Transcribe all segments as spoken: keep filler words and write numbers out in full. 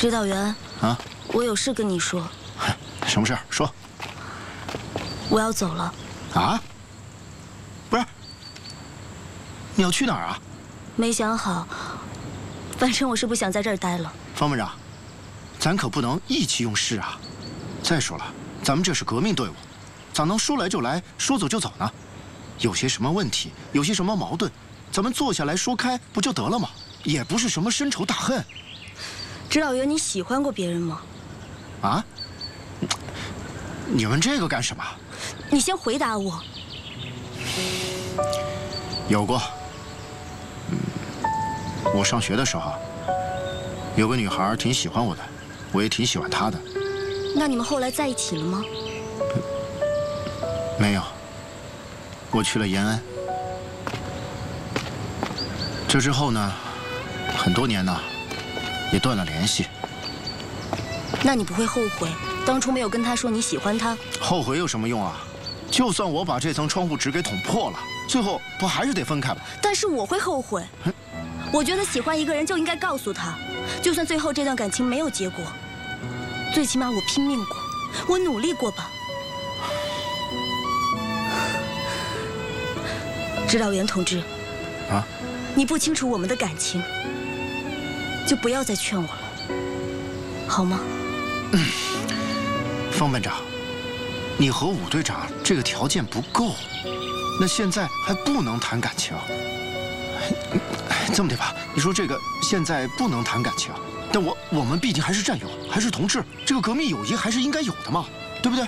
指导员啊， 我有事跟你说。 什么事儿？说。 我要走了。 啊？不是，你要去哪儿啊？ 没想好，反正我是不想在这儿待了。 方班长，咱可不能意气用事啊！再说了，咱们这是革命队伍，咋能说来就来，说走就走呢？有些什么问题，有些什么矛盾，咱们坐下来说开不就得了吗？也不是什么深仇大恨。 指导员，你喜欢过别人吗？ 啊？你问这个干什么？ 你先回答我。 有过。嗯，我上学的时候，有个女孩挺喜欢我的，我也挺喜欢她的。 那你们后来在一起了吗？ 没有。我去了延安。这之后呢，很多年呢，也断了联系。 那你不会后悔当初没有跟他说你喜欢他？ 后悔有什么用啊？就算我把这层窗户纸给捅破了，最后不还是得分开吗？ 但是我会后悔。我觉得喜欢一个人就应该告诉他，就算最后这段感情没有结果，最起码我拼命过，我努力过吧。指导员同志， 啊， 你不清楚我们的感情，就不要再劝我了，好吗？ 嗯，方班长，你和武队长这个条件不够，那现在还不能谈感情。这么的吧，你说这个现在不能谈感情，但我我们毕竟还是战友，还是同志，这个革命友谊还是应该有的嘛，对不对？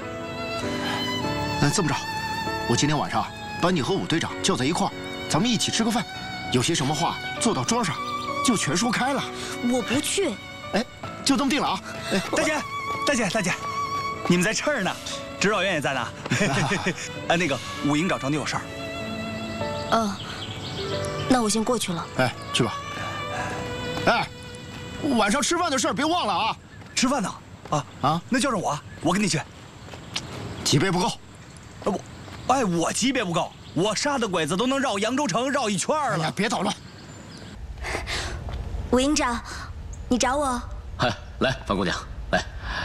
那这么着，我今天晚上把你和武队长叫在一块儿，咱们一起吃个饭，有些什么话坐到桌上，就全说开了。 我不去。 哎，就这么定了啊！哎， 大姐，大姐，大姐，你们在这儿呢，指导员也在呢。哎，那个武营长找你有事儿。 嗯，那我先过去了。 哎，去吧。哎，晚上吃饭的事儿别忘了啊！ 吃饭呢？啊啊，那叫上我，我跟你去。 级别不够。 呃不，哎，我级别不够，我杀的鬼子都能绕扬州城绕一圈了。 哎呀，别捣乱。 武营长，你找我？ 嗨，来，方姑娘，来。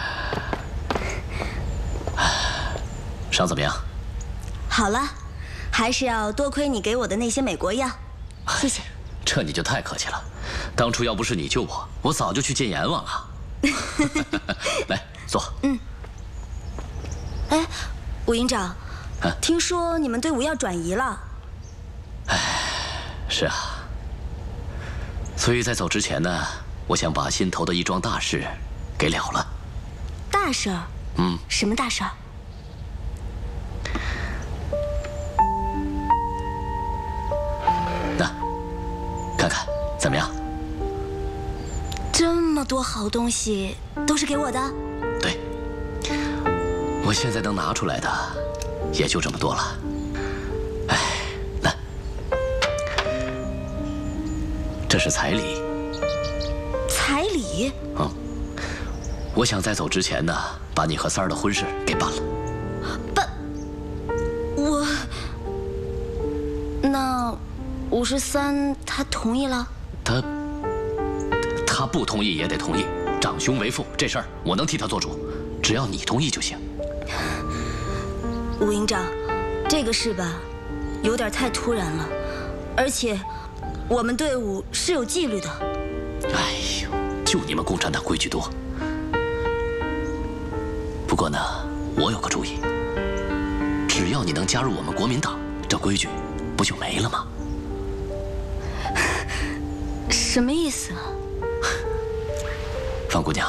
伤怎么样？ 好了，还是要多亏你给我的那些美国药，谢谢。 这你就太客气了，当初要不是你救我，我早就去见阎王了。来，坐。 嗯。哎，武营长， 啊、 听说你们队伍要转移了。 哎，是啊。所以在走之前呢，我想把心头的一桩大事给了了。 大事儿？ 嗯。 什么大事儿？ 那，看看怎么样？ 这么多好东西都是给我的？ 对。我现在能拿出来的也就这么多了。哎，那这是彩礼。 彩礼？ 嗯，我想在走之前呢，把你和三儿的婚事给办了。 办？我……那五十三他同意了？ 他他不同意也得同意。长兄为父，这事儿我能替他做主，只要你同意就行。 武营长，这个事吧，有点太突然了，而且我们队伍是有纪律的。 哎呦，就你们共产党规矩多。不过呢，我有个主意，只要你能加入我们国民党，这规矩不就没了吗？ 什么意思啊？ 方姑娘。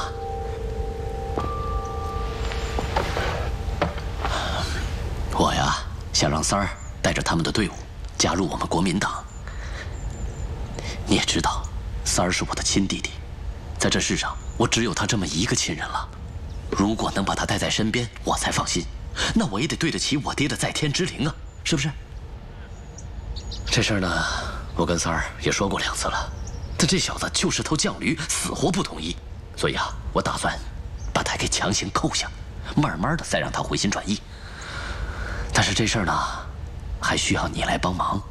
我呀，想让三儿带着他们的队伍加入我们国民党。你也知道，三儿是我的亲弟弟，在这世上我只有他这么一个亲人了。如果能把他带在身边，我才放心。那我也得对得起我爹的在天之灵啊，是不是？这事儿呢，我跟三儿也说过两次了，他这小子就是头犟驴，死活不同意。所以啊，我打算把他给强行扣下，慢慢的再让他回心转意。但是这事儿呢，还需要你来帮忙。